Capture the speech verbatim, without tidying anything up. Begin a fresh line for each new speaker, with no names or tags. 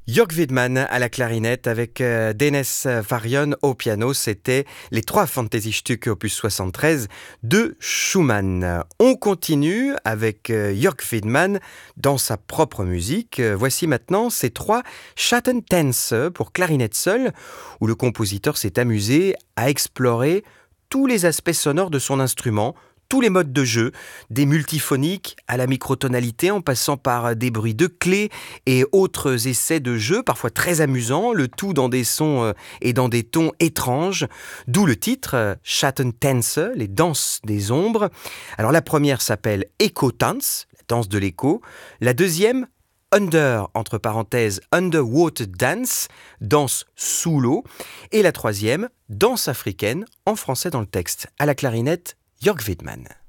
Jörg Widmann à la clarinette avec euh, Dennis Varion au piano, c'était les trois Fantasy-Stücke opus soixante-treize de Schumann. On continue avec euh, Jörg Widmann dans sa propre musique. Euh, voici maintenant ces trois Schattentänze pour clarinette seule, où le compositeur s'est amusé à explorer tous les aspects sonores de son instrument, tous les modes de jeu, des multiphoniques à la microtonalité en passant par des bruits de clés et autres essais de jeu, parfois très amusants, le tout dans des sons et dans des tons étranges, d'où le titre Schattentänze, les danses des ombres. Alors la première s'appelle Echo-Tanz, la danse de l'écho, la deuxième Under, entre parenthèses, Underwater Dance, danse sous l'eau, et la troisième, danse africaine, en français dans le texte, à la clarinette, Jörg Widmann.